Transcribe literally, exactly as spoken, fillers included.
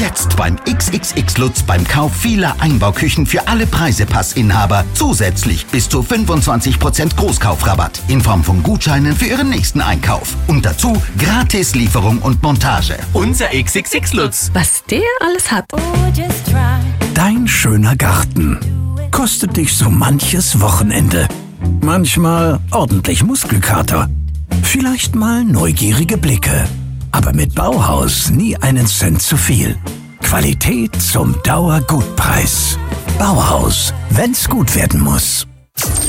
Jetzt beim X X X Lutz beim Kauf vieler Einbauküchen für alle Preisepassinhaber zusätzlich bis zu fünfundzwanzig Prozent Großkaufrabatt in Form von Gutscheinen für Ihren nächsten Einkauf. Und dazu gratis Lieferung und Montage. Unser X X X Lutz. Was der alles hat. Dein schöner Garten kostet dich so manches Wochenende. Manchmal ordentlich Muskelkater. Vielleicht mal neugierige Blicke. Aber mit Bauhaus nie einen Cent zu viel. Qualität zum Dauergutpreis. Bauhaus, wenn's gut werden muss.